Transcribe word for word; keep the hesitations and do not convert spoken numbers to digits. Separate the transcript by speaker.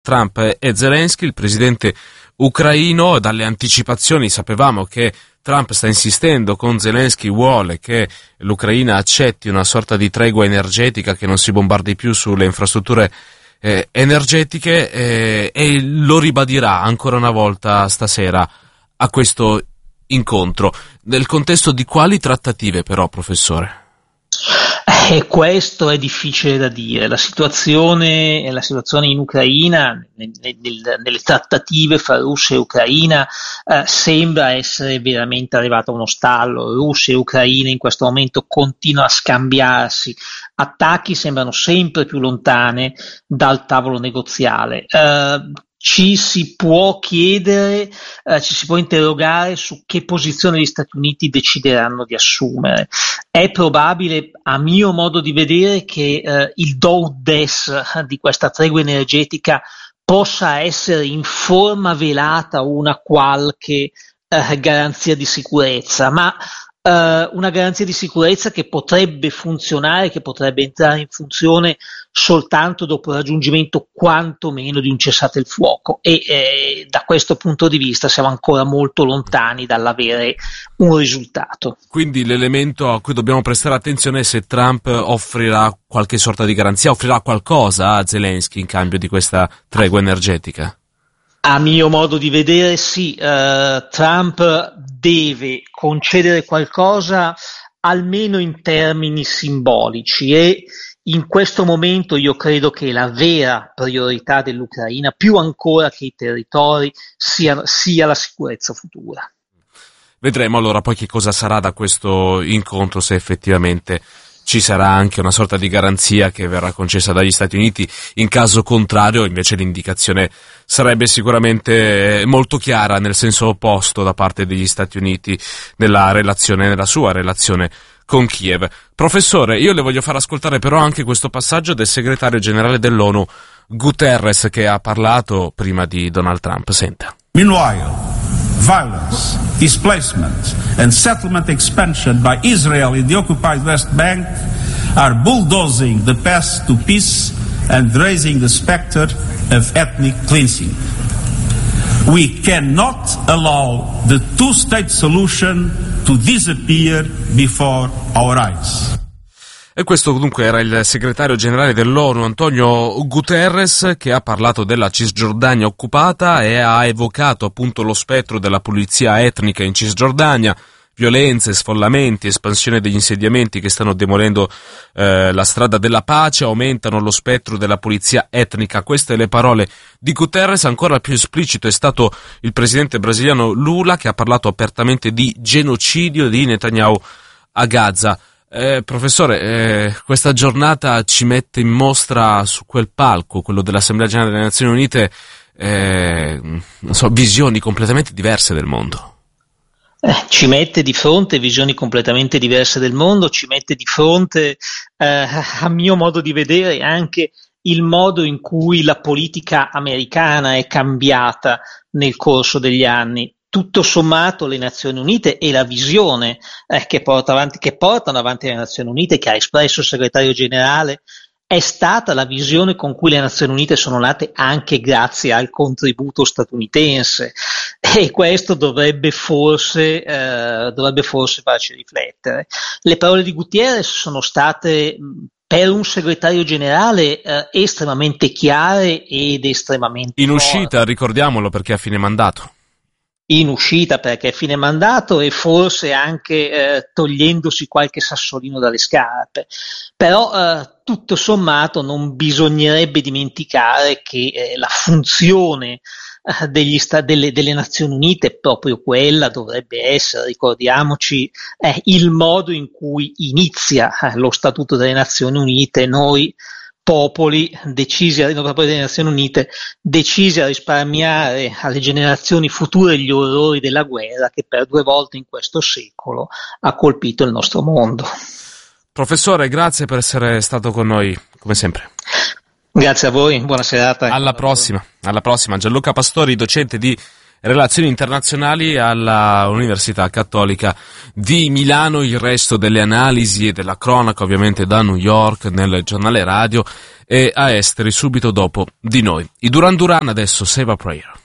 Speaker 1: Trump e Zelensky, il presidente ucraino. Dalle anticipazioni sapevamo che Trump sta insistendo con Zelensky, vuole che l'Ucraina accetti una sorta di tregua energetica, che non si bombardi più sulle infrastrutture eh, energetiche eh, e lo ribadirà ancora una volta stasera a questo incontro. Nel contesto di quali trattative però, professore?
Speaker 2: E questo è difficile da dire. La situazione, la situazione in Ucraina, nel, nel, nelle trattative fra Russia e Ucraina, eh, sembra essere veramente arrivata a uno stallo. Russia e Ucraina in questo momento continuano a scambiarsi attacchi, sembrano sempre più lontane dal tavolo negoziale. Eh, Ci si può chiedere, eh, ci si può interrogare su che posizione gli Stati Uniti decideranno di assumere. È probabile, a mio modo di vedere, che eh, il do ut des di questa tregua energetica possa essere in forma velata una qualche eh, garanzia di sicurezza, ma Uh, una garanzia di sicurezza che potrebbe funzionare, che potrebbe entrare in funzione soltanto dopo il raggiungimento quantomeno di un cessate il fuoco, e eh, da questo punto di vista siamo ancora molto lontani dall'avere un risultato.
Speaker 1: Quindi l'elemento a cui dobbiamo prestare attenzione è se Trump offrirà qualche sorta di garanzia, offrirà qualcosa a Zelensky in cambio di questa tregua energetica.
Speaker 2: A mio modo di vedere sì, uh, Trump deve concedere qualcosa almeno in termini simbolici, e in questo momento io credo che la vera priorità dell'Ucraina, più ancora che i territori, sia, sia la sicurezza futura.
Speaker 1: Vedremo allora poi che cosa sarà da questo incontro, se effettivamente ci sarà anche una sorta di garanzia che verrà concessa dagli Stati Uniti. In caso contrario, invece, l'indicazione sarebbe sicuramente molto chiara nel senso opposto da parte degli Stati Uniti nella relazione, nella sua relazione con Kiev. Professore, io le voglio far ascoltare però anche questo passaggio del segretario generale dell'ONU Guterres, che ha parlato prima di Donald Trump. Senta.
Speaker 3: Meanwhile, violence, displacement and settlement expansion by Israel in the occupied West Bank are bulldozing the path to peace and raising the specter of ethnic cleansing. We cannot allow the two-state solution to disappear before our eyes.
Speaker 1: E questo dunque era il segretario generale dell'ONU Antonio Guterres, che ha parlato della Cisgiordania occupata e ha evocato appunto lo spettro della pulizia etnica in Cisgiordania, violenze, sfollamenti, espansione degli insediamenti che stanno demolendo eh, la strada della pace, aumentano lo spettro della pulizia etnica. Queste le parole di Guterres. Ancora più esplicito è stato il presidente brasiliano Lula, che ha parlato apertamente di genocidio di Netanyahu a Gaza. Eh, professore, eh, questa giornata ci mette in mostra su quel palco, quello dell'Assemblea Generale delle Nazioni Unite, eh, non so, visioni completamente diverse del mondo.
Speaker 2: Eh, ci mette di fronte visioni completamente diverse del mondo, ci mette di fronte, eh, a mio modo di vedere, anche il modo in cui la politica americana è cambiata nel corso degli anni. Tutto sommato le Nazioni Unite e la visione eh, che, porta avanti, che portano avanti le Nazioni Unite, che ha espresso il segretario generale, è stata la visione con cui le Nazioni Unite sono nate anche grazie al contributo statunitense, e questo dovrebbe forse, eh, dovrebbe forse farci riflettere. Le parole di Gutierrez sono state, per un segretario generale, eh, estremamente chiare ed estremamente
Speaker 1: in uscita,
Speaker 2: forti.
Speaker 1: Ricordiamolo, perché a fine mandato.
Speaker 2: In uscita perché è fine mandato, e forse anche eh, togliendosi qualche sassolino dalle scarpe. Però eh, tutto sommato non bisognerebbe dimenticare che eh, la funzione eh, degli sta- delle, delle Nazioni Unite è proprio quella, dovrebbe essere, ricordiamoci, eh, il modo in cui inizia eh, lo Statuto delle Nazioni Unite. Noi popoli decisi, no, popoli delle Nazioni Unite decisi a risparmiare alle generazioni future gli orrori della guerra che per due volte in questo secolo ha colpito il nostro mondo.
Speaker 1: Professore, grazie per essere stato con noi, come sempre.
Speaker 2: Grazie a voi, buona serata.
Speaker 1: Alla prossima, alla prossima. Gianluca Pastori, docente di relazioni internazionali alla Università Cattolica di Milano. Il resto delle analisi e della cronaca ovviamente da New York nel giornale radio e a Esteri subito dopo di noi. I Duran Duran adesso, Save a Prayer.